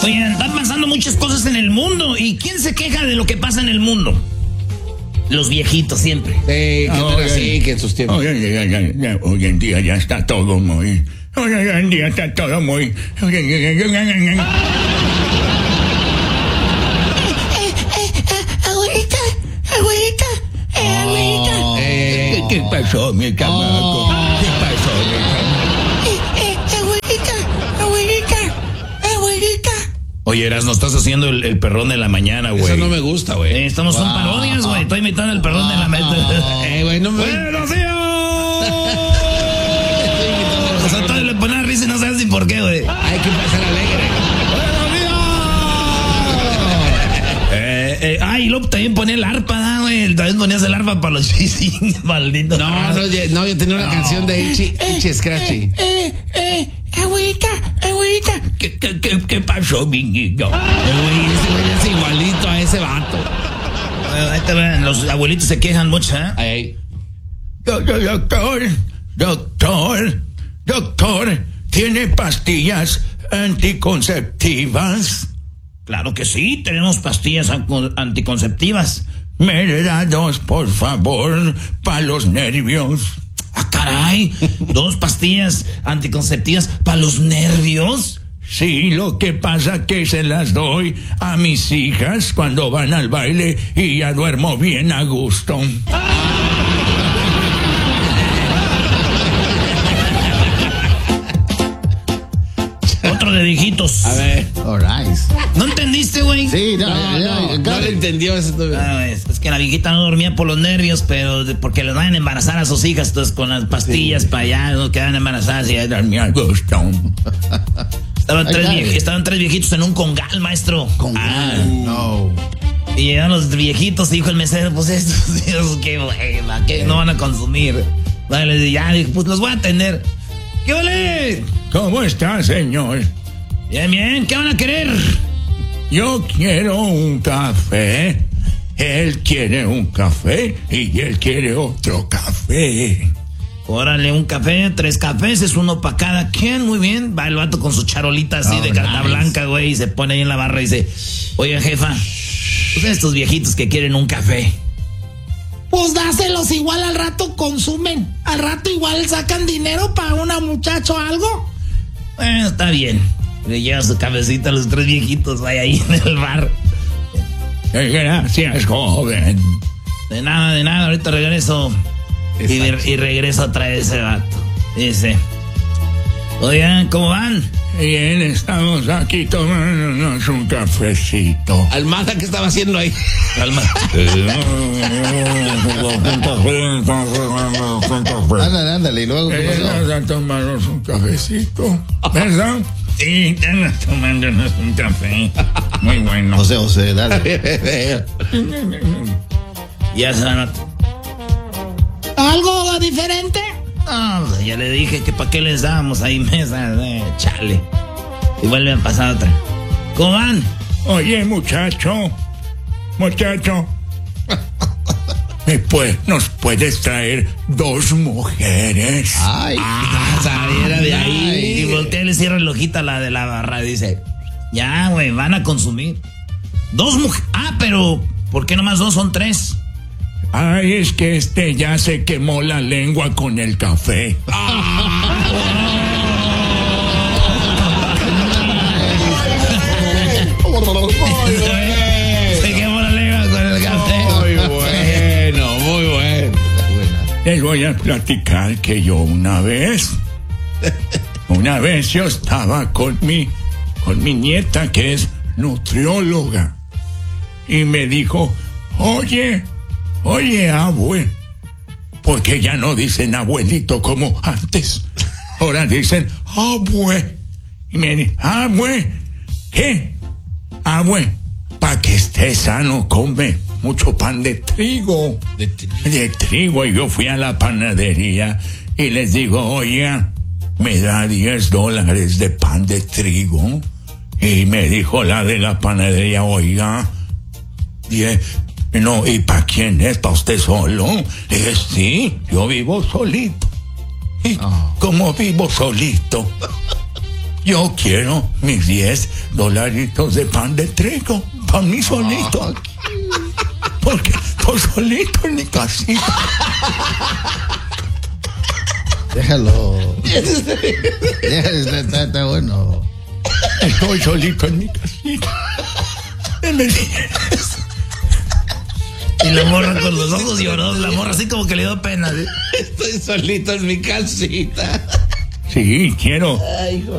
Oye, están pasando muchas cosas en el mundo. ¿Y quién se queja de lo que pasa en el mundo? Los viejitos siempre. Sí, que no era así, que en sus tiempos. Hoy en día ya está todo muy... Hoy en día está todo muy... Abuelita. ¿Qué pasó, mi chamaco? ¿Qué pasó, mi chamaco? Abuelita. Oye, Erasmo, estás haciendo el perrón de la mañana, güey. Eso no me gusta, güey. Estamos son parodias, güey. Estoy imitando el perrón de la mañana. Güey, no me... ¡Buenos días! O sea, todavía le ponen risa y no sabes ni por qué, güey. Hay que empezar alegre. Y luego también ponía el arpa, güey. También ponías el arpa para los chising, maldito. No, yo tenía una canción de Itchy Scratchy. Abuelita. ¿Qué pasó, mi niño? Güey, ese güey es igualito a ese vato. Ahí te ven, los abuelitos se quejan mucho, ¿eh? Ahí. Doctor, ¿tiene pastillas anticonceptivas? Claro que sí, tenemos pastillas anticonceptivas. Me da 2, por favor, para los nervios. ¡Ah, caray! 2 pastillas anticonceptivas para los nervios. Sí, lo que pasa que se las doy a mis hijas cuando van al baile y ya duermo bien a gusto. Otro de viejitos. A ver. Alright. ¿No entendiste, güey? Sí, No le entendió eso todavía. Es que la viejita no dormía por los nervios, pero porque les van a embarazar a sus hijas, entonces con las pastillas para allá, no quedan embarazadas y ya dormía a gusto. Estaban 3 viejitos en un congal, maestro. No. Y llegaron los viejitos y dijo el mesero, pues estos Dios, qué buena, que no van a consumir. Vale, ya, pues los voy a atender. ¿Qué ole? ¿Cómo está, señor? Bien, ¿qué van a querer? Yo quiero un café. Él quiere un café y él quiere otro café. Órale, un café, 3 cafés, es uno para cada quien, muy bien. Va el vato con su charolita así de carta blanca, güey, y se pone ahí en la barra y dice, oye, jefa, pues estos viejitos que quieren un café. Pues dáselos, igual al rato consumen. Al rato igual sacan dinero para una muchacha o algo. Bueno, está bien. Le lleva su cafecito a los 3 viejitos ahí en el bar. Gracias, joven. De nada, ahorita regreso. Y regreso a traer ese vato. Dice, oigan, ¿cómo van? Bien, estamos aquí tomándonos un cafecito. Almada, ¿qué estaba haciendo ahí? Calma. Ándale, y luego. Vamos a tomarnos un cafecito, ¿verdad? Sí, están tomándonos un café. Muy bueno. José, dale. Ya se van a... ¿Algo diferente? No, ya le dije que para qué les dábamos ahí mesas, chale. Y vuelven a pasar otra. ¿Cómo van? Oye, muchacho. ¿Nos puedes traer 2 mujeres? Ay. Saliera de ahí. Y voltea y le cierra el ojito a la de la barra. Dice, ya, güey, van a consumir. 2 mujeres. Pero ¿por qué nomás 2 son 3? Ay, es que ya se quemó la lengua con el café. Se quemó la lengua con el café. Muy bueno. Les voy a platicar que yo una vez yo estaba con mi nieta que es nutrióloga y me dijo, oye, abue, porque ya no dicen abuelito como antes, ahora dicen abue, y me dice, abue, ¿qué? Abue, para que esté sano, come mucho pan de trigo. De trigo, y yo fui a la panadería y les digo, oye, me da $10 de pan de trigo, y me dijo la de la panadería, oiga, 10. No, ¿y para quién es? ¿Para usted solo? Sí, yo vivo solito. Y como vivo solito, yo quiero mis $10 de pan de trigo para mí solito. Porque estoy solito en mi casita. Déjalo. Está bueno. Estoy solito en mi casita. Deme 10. Y la morra con los ojos lloró, la morra así como que le dio pena. ¿Sí? Estoy solito en mi casita. Sí, quiero. Ay,